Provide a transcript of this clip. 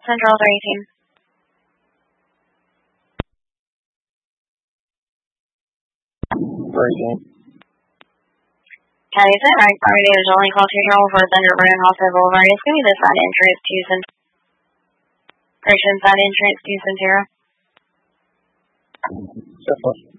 Central 318. Caddy said, right, Friday is only call to control for Thunder Road, Hospital Boulevard. It's going to be the side entrance to Centera. Central.